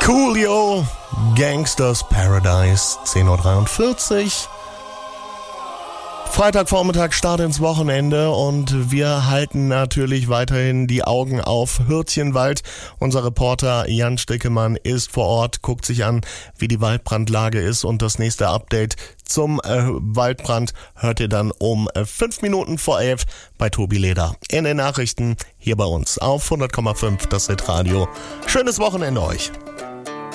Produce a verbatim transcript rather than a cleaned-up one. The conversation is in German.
Coolio, Gangsters Paradise, zehn Uhr dreiundvierzig. Freitagvormittag, Start ins Wochenende und wir halten natürlich weiterhin die Augen auf Hürtchenwald. Unser Reporter Jan Stickemann ist vor Ort, guckt sich an, wie die Waldbrandlage ist und das nächste Update zum äh, Waldbrand hört ihr dann um äh, fünf Minuten vor elf bei Tobi Leder. In den Nachrichten hier bei uns auf hundert Komma fünf, das Hitradio. Schönes Wochenende euch.